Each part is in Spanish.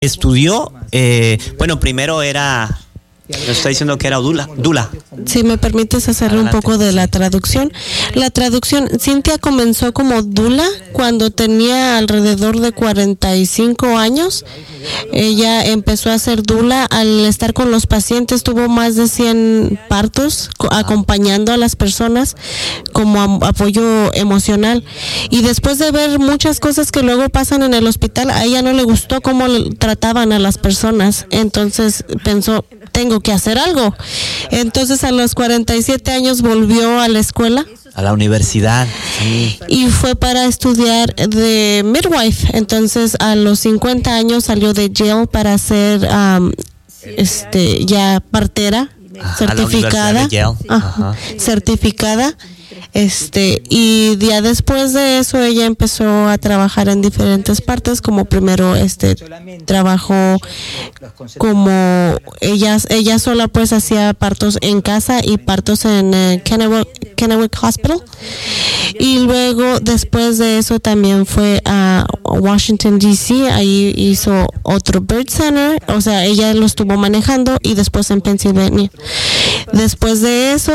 estudió, bueno, primero era, nos está diciendo que era Dula. Si me permites hacerle un poco de la traducción. La traducción, Cynthia comenzó como Dula cuando tenía alrededor de 45 años. Ella empezó a ser Dula al estar con los pacientes, tuvo más de 100 partos acompañando a las personas como apoyo emocional. Y después de ver muchas cosas que luego pasan en el hospital, a ella no le gustó cómo trataban a las personas. Entonces pensó, tengo que hacer algo. Entonces a los 47 años volvió a la escuela. A la universidad. Sí. Y fue para estudiar de midwife. Entonces a los 50 años salió de Yale para ser ya partera certificada. Certificada. Y ya después de eso ella empezó a trabajar en diferentes partes, como primero trabajó como ella sola, pues hacía partos en casa y partos en Kennewick Hospital, y luego después de eso también fue a Washington D.C. ahí hizo otro birth center, o sea, ella lo estuvo manejando, y después en Pennsylvania. Después de eso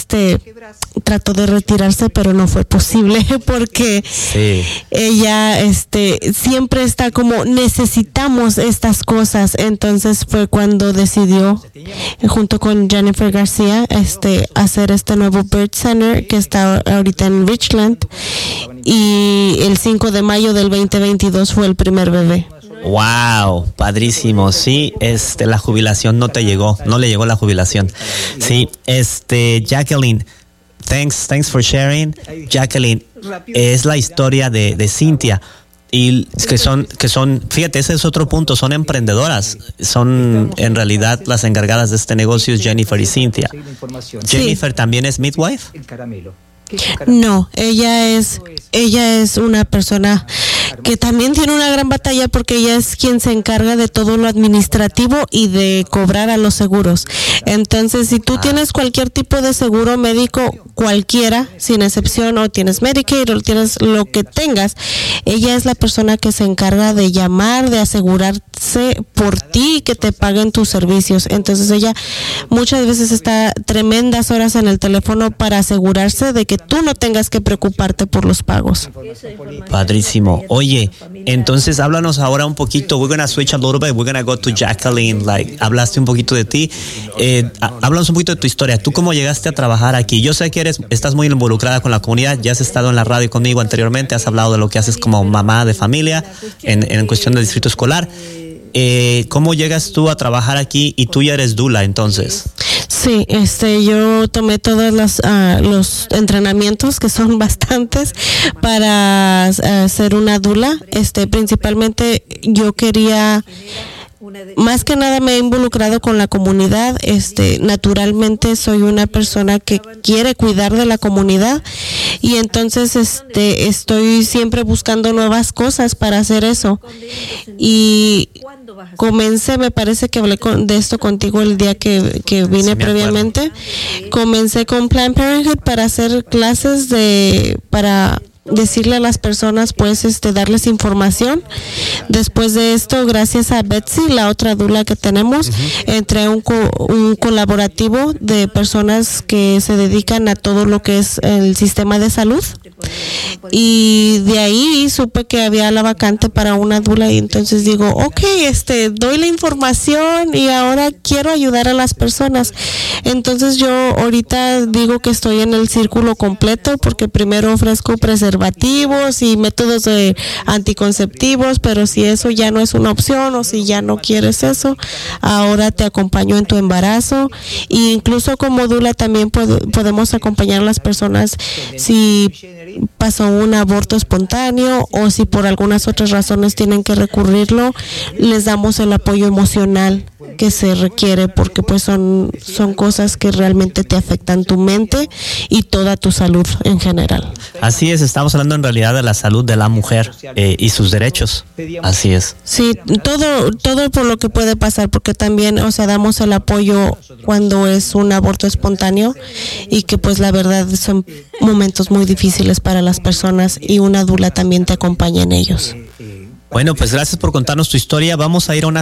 trató de retirarse, pero no fue posible porque ella siempre está como, necesitamos estas cosas. Entonces fue cuando decidió, junto con Jennifer García, hacer este nuevo Birth Center que está ahorita en Richland, y el 5 de mayo del 2022 fue el primer bebé. Wow, padrísimo. Sí, la jubilación no le llegó la jubilación. Sí, Jacqueline, thanks for sharing. Jacqueline, es la historia de Cynthia, y que son, fíjate, ese es otro punto, son emprendedoras, son en realidad las encargadas de este negocio, es Jennifer y Cynthia. Jennifer también es midwife. No, ella es una persona que también tiene una gran batalla, porque ella es quien se encarga de todo lo administrativo y de cobrar a los seguros. Entonces, si tú tienes cualquier tipo de seguro médico, cualquiera, sin excepción, o tienes Medicaid o tienes lo que tengas, ella es la persona que se encarga de llamar, de asegurarse por ti y que te paguen tus servicios. Entonces ella muchas veces está tremendas horas en el teléfono para asegurarse de que tú no tengas que preocuparte por los pagos. Padrísimo. Oye, entonces háblanos ahora un poquito. We're gonna switch a little bit. We're gonna go to Jacqueline. Hablaste un poquito de ti. Háblanos un poquito de tu historia. ¿Tú cómo llegaste a trabajar aquí? Yo sé que estás muy involucrada con la comunidad. Ya has estado en la radio conmigo anteriormente. Has hablado de lo que haces como mamá de familia en cuestión del distrito escolar. ¿Cómo llegas tú a trabajar aquí? Y tú ya eres Dula, entonces. Sí, yo tomé todos los entrenamientos, que son bastantes, para ser una Dula. Principalmente yo quería, más que nada me he involucrado con la comunidad. Naturalmente soy una persona que quiere cuidar de la comunidad, y entonces estoy siempre buscando nuevas cosas para hacer eso. Y comencé, me parece que hablé de esto contigo el día que vine previamente. Comencé con Planned Parenthood para hacer clases para decirle a las personas, pues, darles información. Después de esto, gracias a Betsy, la otra Dula que tenemos, entré a un colaborativo de personas que se dedican a todo lo que es el sistema de salud, y de ahí supe que había la vacante para una Dula, y entonces digo, doy la información y ahora quiero ayudar a las personas. Entonces yo ahorita digo que estoy en el círculo completo, porque primero ofrezco preservativos y métodos anticonceptivos, pero si eso ya no es una opción, o si ya no quieres eso, ahora te acompaño en tu embarazo. E incluso como Dula también podemos acompañar a las personas si pasó un aborto espontáneo, o si por algunas otras razones tienen que recurrirlo, les damos el apoyo emocional que se requiere, porque pues son cosas que realmente te afectan tu mente y toda tu salud en general. Así es, estamos hablando en realidad de la salud de la mujer y sus derechos. Así es. Sí, todo por lo que puede pasar, porque también, damos el apoyo cuando es un aborto espontáneo, y que pues la verdad son momentos muy difíciles para las personas, y una Dula también te acompaña en ellos. Bueno, pues gracias por contarnos tu historia. Vamos a ir a una